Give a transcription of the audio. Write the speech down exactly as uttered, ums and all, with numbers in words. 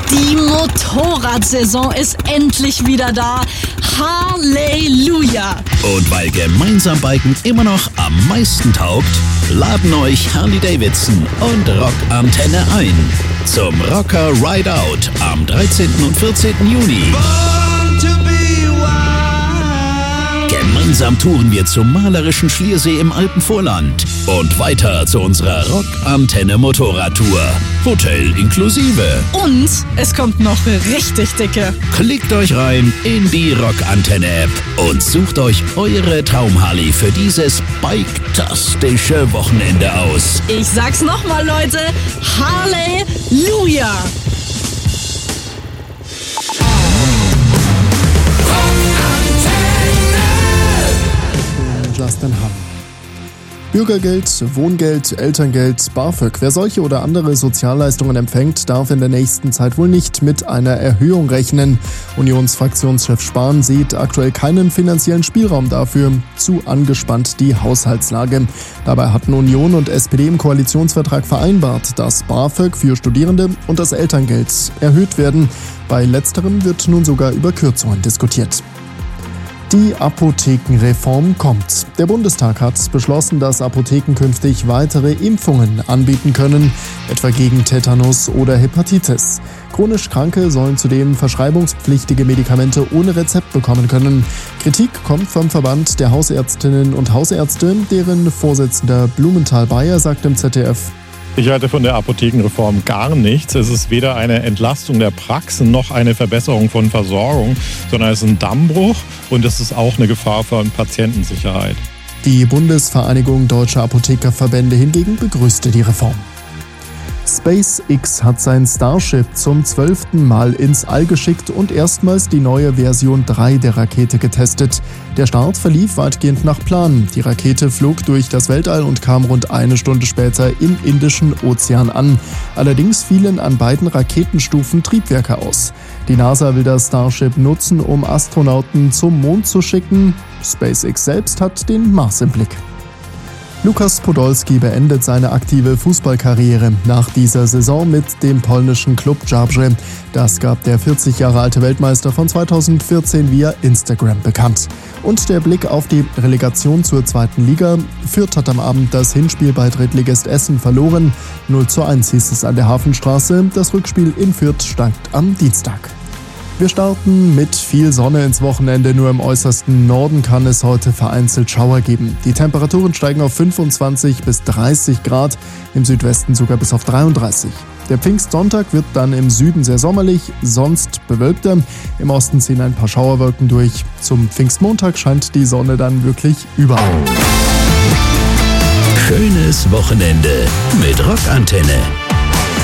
Die Motorradsaison ist endlich wieder da. Halleluja! Und weil gemeinsam Biken immer noch am meisten taugt, laden euch Harley-Davidson und Rockantenne ein zum Rocker Ride Out am dreizehnten und vierzehnten Juni. Gemeinsam touren wir zum malerischen Schliersee im Alpenvorland und weiter zu unserer Rockantenne Motorradtour. Hotel inklusive. Und es kommt noch richtig dicke. Klickt euch rein in die Rockantenne-App und sucht euch eure Traum-Harley für dieses bike-tastische Wochenende aus. Ich sag's nochmal, Leute. Halleluja! Justin Hahn. Bürgergeld, Wohngeld, Elterngeld, BAföG. Wer solche oder andere Sozialleistungen empfängt, darf in der nächsten Zeit wohl nicht mit einer Erhöhung rechnen. Unionsfraktionschef Spahn sieht aktuell keinen finanziellen Spielraum dafür. Zu angespannt die Haushaltslage. Dabei hatten Union und S P D im Koalitionsvertrag vereinbart, dass BAföG für Studierende und das Elterngeld erhöht werden. Bei letzterem wird nun sogar über Kürzungen diskutiert. Die Apothekenreform kommt. Der Bundestag hat beschlossen, dass Apotheken künftig weitere Impfungen anbieten können, etwa gegen Tetanus oder Hepatitis. Chronisch Kranke sollen zudem verschreibungspflichtige Medikamente ohne Rezept bekommen können. Kritik kommt vom Verband der Hausärztinnen und Hausärzte, deren Vorsitzender Blumenthal-Bayer sagt im Z D F: Ich halte von der Apothekenreform gar nichts. Es ist weder eine Entlastung der Praxen noch eine Verbesserung von Versorgung, sondern es ist ein Dammbruch und es ist auch eine Gefahr für Patientensicherheit. Die Bundesvereinigung Deutscher Apothekerverbände hingegen begrüßte die Reform. SpaceX hat sein Starship zum zwölften Mal ins All geschickt und erstmals die neue Version drei der Rakete getestet. Der Start verlief weitgehend nach Plan. Die Rakete flog durch das Weltall und kam rund eine Stunde später im Indischen Ozean an. Allerdings fielen an beiden Raketenstufen Triebwerke aus. Die NASA will das Starship nutzen, um Astronauten zum Mond zu schicken. SpaceX selbst hat den Mars im Blick. Lukas Podolski beendet seine aktive Fußballkarriere nach dieser Saison mit dem polnischen Klub Zabrze. Das gab der vierzig Jahre alte Weltmeister von zweitausendvierzehn via Instagram bekannt. Und der Blick auf die Relegation zur zweiten Liga. Fürth hat am Abend das Hinspiel bei Drittligist Essen verloren. null zu eins hieß es an der Hafenstraße. Das Rückspiel in Fürth steigt am Dienstag. Wir starten mit viel Sonne ins Wochenende. Nur im äußersten Norden kann es heute vereinzelt Schauer geben. Die Temperaturen steigen auf fünfundzwanzig bis dreißig Grad, im Südwesten sogar bis auf dreiunddreißig. Der Pfingstsonntag wird dann im Süden sehr sommerlich, sonst bewölkter. Im Osten ziehen ein paar Schauerwolken durch. Zum Pfingstmontag scheint die Sonne dann wirklich überall. Schönes Wochenende mit Rockantenne.